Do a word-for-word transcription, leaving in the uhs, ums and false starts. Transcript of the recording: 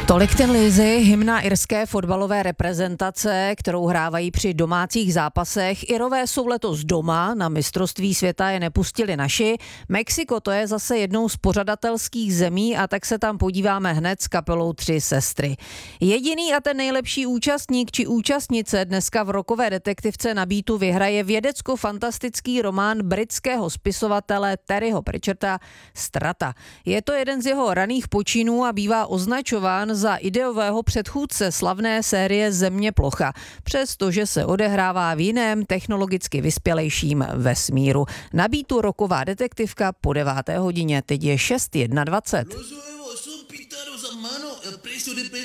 Tolik ten Lizzy, hymna irské fotbalové reprezentace, kterou hrávají při domácích zápasech. Irové jsou letos doma, na mistrovství světa je nepustili naši. Mexiko to je zase jednou z pořadatelských zemí a tak se tam podíváme hned s kapelou Tři sestry. Jediný a ten nejlepší účastník či účastnice dneska v rockové detektivce na Beatu vyhraje vědecko-fantastický román britského spisovatele Terryho Pratchetta Strata. Je to jeden z jeho raných počinů a bývá označován za ideového předchůdce slavné série Země plocha, přestože se odehrává v jiném technologicky vyspělejším vesmíru. Na Beatu rocková detektivka po deváté hodině, teď je šest dvacet jedna.